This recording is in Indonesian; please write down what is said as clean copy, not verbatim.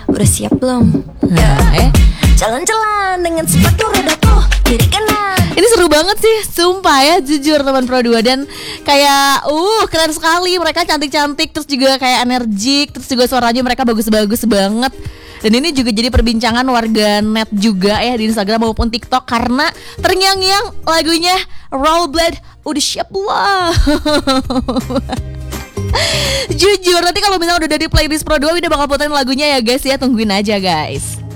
Udah siap belum? Ya. Jalan-jalan dengan sepatu rodaku kiri kanan. Ini seru banget sih, sumpah ya, jujur teman Pro 2. Dan kayak, keren sekali. Mereka cantik-cantik, terus juga kayak energik, terus juga suaranya mereka bagus-bagus banget. Dan ini juga jadi perbincangan warga net juga ya di Instagram maupun TikTok, karena terngiang-ngiang lagunya Rollerblade udah siap lah. Jujur, nanti kalau misalnya udah dari playlist Pro 2 udah bakal puterin lagunya ya guys ya, tungguin aja guys.